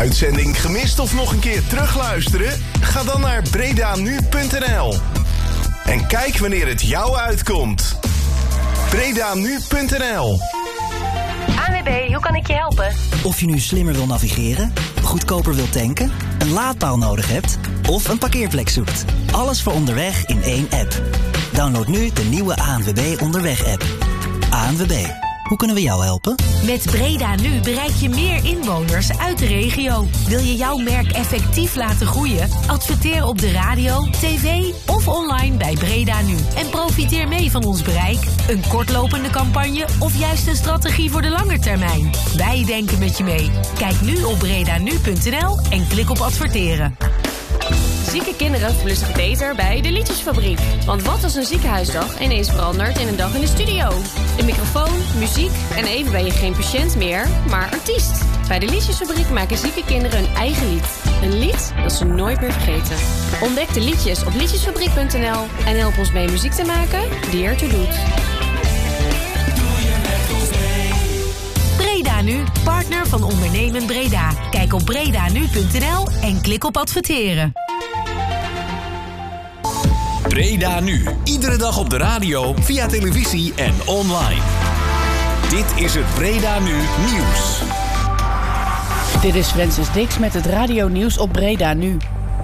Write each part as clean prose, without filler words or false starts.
Uitzending gemist of nog een keer terugluisteren? Ga dan naar bredanu.nl. En kijk wanneer het jou uitkomt. bredanu.nl. ANWB, hoe kan ik je helpen? Of je nu slimmer wil navigeren, goedkoper wilt tanken, een laadpaal nodig hebt of een parkeerplek zoekt. Alles voor onderweg in één app. Download nu de nieuwe ANWB Onderweg-app. ANWB, hoe kunnen we jou helpen? Met Breda Nu bereik je meer inwoners uit de regio. Wil je jouw merk effectief laten groeien? Adverteer op de radio, tv of online bij Breda Nu. En profiteer mee van ons bereik. Een kortlopende campagne of juist een strategie voor de lange termijn. Wij denken met je mee. Kijk nu op bredanu.nl en klik op adverteren. Zieke kinderen voelen zich beter bij de Liedjesfabriek. Want wat als een ziekenhuisdag ineens verandert in een dag in de studio? Een microfoon, muziek en even ben je geen patiënt meer, maar artiest. Bij de Liedjesfabriek maken zieke kinderen hun eigen lied. Een lied dat ze nooit meer vergeten. Ontdek de liedjes op liedjesfabriek.nl en help ons mee muziek te maken die ertoe doet. Breda Nu, partner van Ondernemen Breda. Kijk op bredanu.nl en klik op adverteren. Breda Nu. Iedere dag op de radio, via televisie en online. Dit is het Breda Nu nieuws. Dit is Francis Dix met het radionieuws op Breda Nu.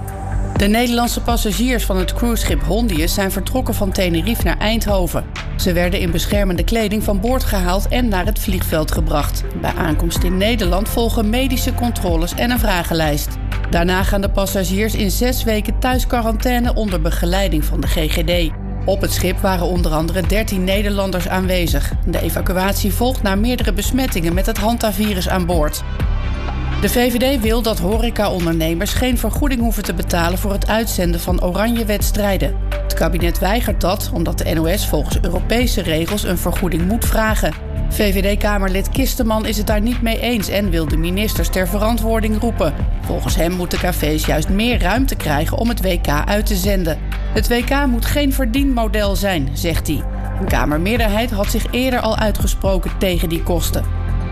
De Nederlandse passagiers van het cruiseschip Hondius zijn vertrokken van Tenerife naar Eindhoven. Ze werden in beschermende kleding van boord gehaald en naar het vliegveld gebracht. Bij aankomst in Nederland volgen medische controles en een vragenlijst. Daarna gaan de passagiers in 6 weken thuisquarantaine onder begeleiding van de GGD. Op het schip waren onder andere 13 Nederlanders aanwezig. De evacuatie volgt na meerdere besmettingen met het hantavirus aan boord. De VVD wil dat horecaondernemers geen vergoeding hoeven te betalen voor het uitzenden van Oranje-wedstrijden. Het kabinet weigert dat omdat de NOS volgens Europese regels een vergoeding moet vragen. VVD-kamerlid Kisteman is het daar niet mee eens en wil de ministers ter verantwoording roepen. Volgens hem moeten cafés juist meer ruimte krijgen om het WK uit te zenden. Het WK moet geen verdienmodel zijn, zegt hij. Een kamermeerderheid had zich eerder al uitgesproken tegen die kosten.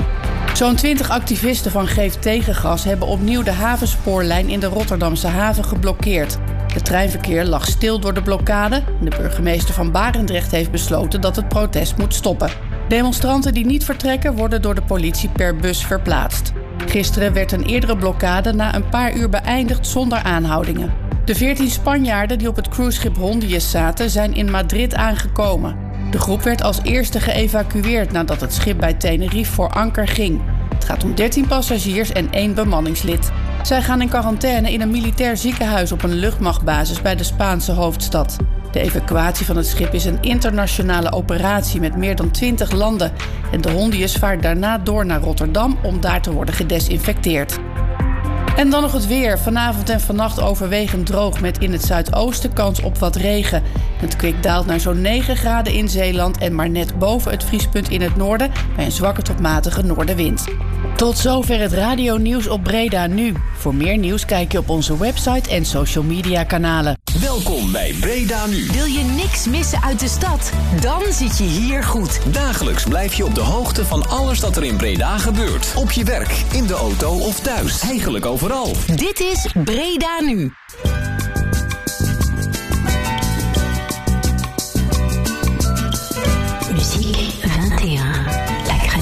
Zo'n 20 activisten van Geef Tegengas hebben opnieuw de havenspoorlijn in de Rotterdamse haven geblokkeerd. Het treinverkeer lag stil door de blokkade. De burgemeester van Barendrecht heeft besloten dat het protest moet stoppen. Demonstranten die niet vertrekken worden door de politie per bus verplaatst. Gisteren werd een eerdere blokkade na een paar uur beëindigd zonder aanhoudingen. De 14 Spanjaarden die op het cruiseschip Hondius zaten zijn in Madrid aangekomen. De groep werd als eerste geëvacueerd nadat het schip bij Tenerife voor anker ging. Het gaat om 13 passagiers en 1 bemanningslid. Zij gaan in quarantaine in een militair ziekenhuis op een luchtmachtbasis bij de Spaanse hoofdstad. De evacuatie van het schip is een internationale operatie met meer dan 20 landen. En de Hondius vaart daarna door naar Rotterdam om daar te worden gedesinfecteerd. En dan nog het weer. Vanavond en vannacht overwegend droog met in het zuidoosten kans op wat regen. Het kwik daalt naar zo'n 9 graden in Zeeland en maar net boven het vriespunt in het noorden bij een zwakke tot matige noordenwind. Tot zover het radionieuws op Breda Nu. Voor meer nieuws kijk je op onze website en social media kanalen. Welkom bij Breda Nu. Wil je niks missen uit de stad? Dan zit je hier goed. Dagelijks blijf je op de hoogte van alles dat er in Breda gebeurt. Op je werk, in de auto of thuis. Eigenlijk overal. Dit is Breda Nu.